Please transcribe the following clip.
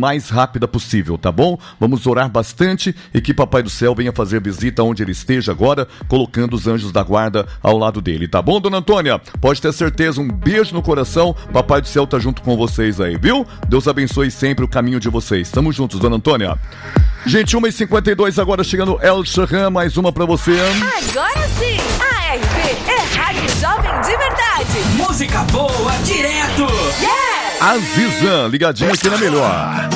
mais rápida possível, tá bom? Vamos orar bastante e que Papai do Céu venha fazer visita onde ele esteja agora, colocando os anjos da guarda ao lado dele, tá bom, dona Antônia? Pode ter certeza, um beijo no coração, Papai do Céu tá junto com vocês aí, viu? Deus abençoe sempre o caminho de vocês. Tamo juntos, dona Antônia. Gente, 1h52 agora chegando El Charran, mais uma pra você. Agora sim, a RP é Rádio Jovem de verdade. Música boa direto. Yeah! Azizan, ligadinho aqui na melhor.